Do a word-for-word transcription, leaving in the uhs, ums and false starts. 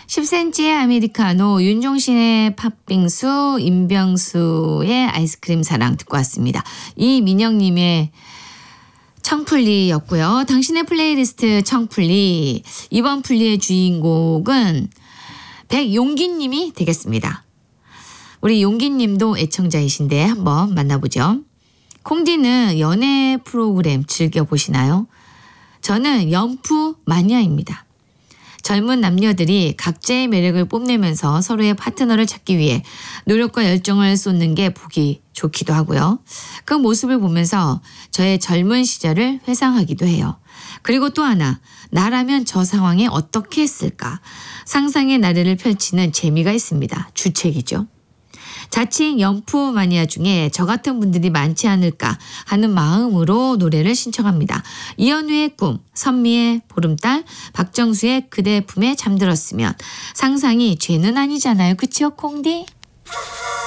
십 센티미터의 아메리카노, 윤종신의 팥빙수, 임병수의 아이스크림 사랑 듣고 왔습니다. 이민영님의 청플리였고요. 당신의 플레이리스트 청플리. 이번 플리의 주인공은 백용기님이 되겠습니다. 우리 용기님도 애청자이신데 한번 만나보죠. 콩디는 연애 프로그램 즐겨보시나요? 저는 연프 마니아입니다. 젊은 남녀들이 각자의 매력을 뽐내면서 서로의 파트너를 찾기 위해 노력과 열정을 쏟는 게 보기 좋기도 하고요. 그 모습을 보면서 저의 젊은 시절을 회상하기도 해요. 그리고 또 하나, 나라면 저 상황에 어떻게 했을까? 상상의 나래를 펼치는 재미가 있습니다. 주책이죠. 자칭 연프 마니아 중에 저 같은 분들이 많지 않을까 하는 마음으로 노래를 신청합니다. 이현우의 꿈, 선미의 보름달, 박정수의 그대 품에 잠들었으면. 상상이 죄는 아니잖아요. 그치요, 콩디?